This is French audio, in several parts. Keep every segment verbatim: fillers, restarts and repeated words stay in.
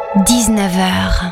dix-neuf heures.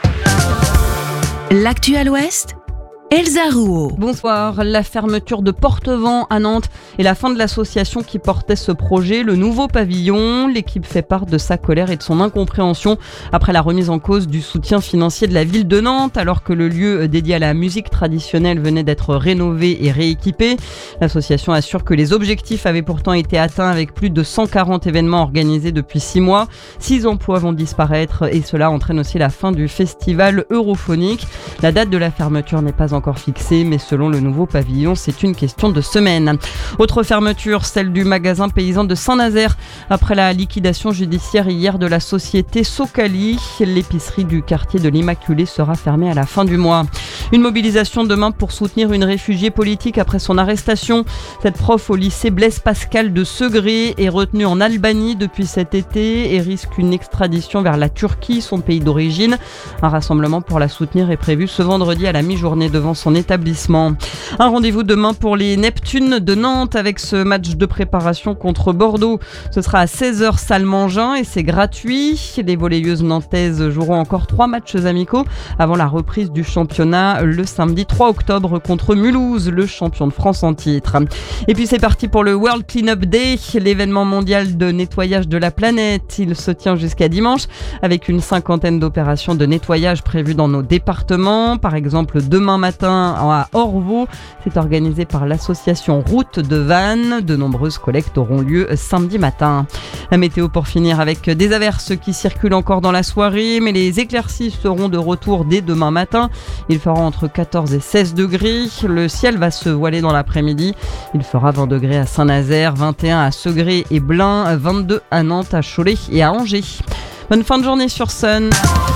L'actu à l'Ouest, Elsa Rouault. Bonsoir. La fermeture de Portevent à Nantes et la fin de l'association qui portait ce projet, le nouveau pavillon. L'équipe fait part de sa colère et de son incompréhension après la remise en cause du soutien financier de la ville de Nantes, alors que le lieu dédié à la musique traditionnelle venait d'être rénové et rééquipé. L'association assure que les objectifs avaient pourtant été atteints avec plus de cent quarante événements organisés depuis six mois. Six emplois vont disparaître et cela entraîne aussi la fin du festival Europhonique. La date de la fermeture n'est pas encore encore fixé, mais selon le nouveau pavillon, c'est une question de semaine. Autre fermeture, celle du magasin paysan de Saint-Nazaire. Après la liquidation judiciaire hier de la société Socali, l'épicerie du quartier de l'Immaculée sera fermée à la fin du mois. Une mobilisation demain pour soutenir une réfugiée politique après son arrestation. Cette prof au lycée Blaise Pascal de Segré est retenue en Albanie depuis cet été et risque une extradition vers la Turquie, son pays d'origine. Un rassemblement pour la soutenir est prévu ce vendredi à la mi-journée devant son établissement. Un rendez-vous demain pour les Neptunes de Nantes avec ce match de préparation contre Bordeaux. Ce sera à seize heures salle Mangin et c'est gratuit. Les volleyeuses nantaises joueront encore trois matchs amicaux avant la reprise du championnat le samedi trois octobre contre Mulhouse, le champion de France en titre. Et puis c'est parti pour le World Cleanup Day, l'événement mondial de nettoyage de la planète. Il se tient jusqu'à dimanche avec une cinquantaine d'opérations de nettoyage prévues dans nos départements. Par exemple, demain matin à Orvaux, c'est organisé par l'association Route de Vannes. De nombreuses collectes auront lieu samedi matin. La météo pour finir avec des averses qui circulent encore dans la soirée, mais les éclaircies seront de retour dès demain matin. Il fera entre quatorze et seize degrés. Le ciel va se voiler dans l'après-midi. Il fera vingt degrés à Saint-Nazaire, vingt et un à Segré et Blain, vingt-deux à Nantes, à Cholet et à Angers. Bonne fin de journée sur Sun.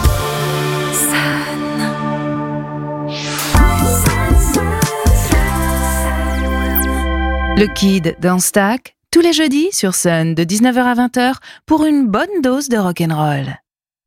Le Kid dans Stack, tous les jeudis sur Sun de dix-neuf heures à vingt heures pour une bonne dose de rock'n'roll.